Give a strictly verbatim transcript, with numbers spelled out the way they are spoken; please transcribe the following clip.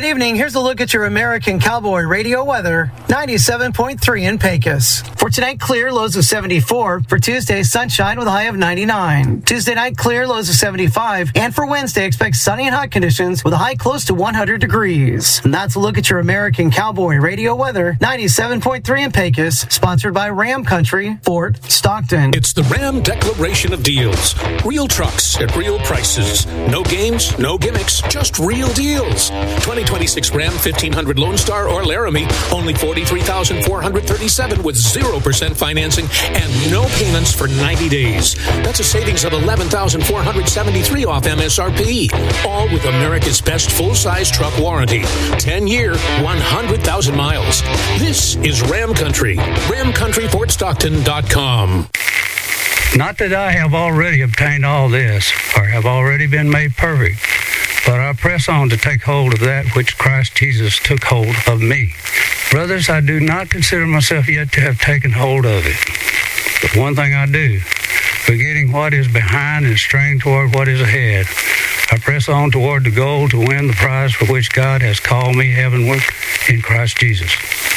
Good evening. Here's a look at your American Cowboy Radio weather. ninety-seven point three in Pecos. For tonight, clear, lows of seventy-four. For Tuesday, sunshine with a high of ninety-nine. Tuesday night, clear, lows of seventy-five. And for Wednesday, expect sunny and hot conditions with a high close to one hundred degrees. And that's a look at your American Cowboy Radio weather. ninety-seven point three in Pecos. Sponsored by Ram Country, Fort Stockton. It's the Ram Declaration of Deals. Real trucks at real prices. No games, no gimmicks, just real deals. twenty twenty-six Ram fifteen hundred Lone Star or Laramie, only forty-three thousand four hundred thirty-seven with zero percent financing and no payments for ninety days. That's a savings of eleven thousand four hundred seventy-three off M S R P. All with America's best full-size truck warranty. ten-year, one hundred thousand miles. This is Ram Country. ram country fort stockton dot com. Not that I have already obtained all this, or have already been made perfect, but I press on to take hold of that which Christ Jesus took hold of me. Brothers, I do not consider myself yet to have taken hold of it. But one thing I do, forgetting what is behind and straining toward what is ahead, I press on toward the goal to win the prize for which God has called me heavenward in Christ Jesus.